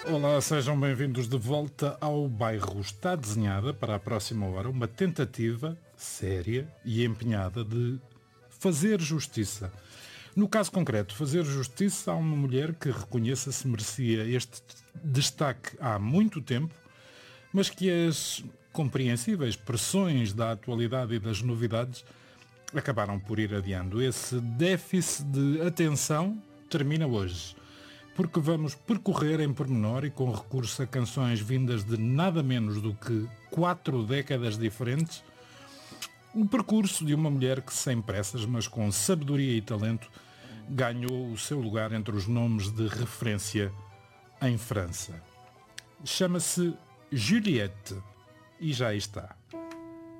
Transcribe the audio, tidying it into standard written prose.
Olá, sejam bem-vindos de volta ao Bairro. Está desenhada para a próxima hora uma tentativa séria e empenhada de fazer justiça. No caso concreto, fazer justiça a uma mulher que reconheça-se merecia este destaque há muito tempo, mas que as compreensíveis pressões da atualidade e das novidades acabaram por ir adiando. Esse déficit de atenção termina hoje, porque vamos percorrer em pormenor e com recurso a canções vindas de nada menos do que 4 décadas diferentes, o percurso de uma mulher que, sem pressas, mas com sabedoria e talento, ganhou o seu lugar entre os nomes de referência em França. Chama-se Juliette e já está.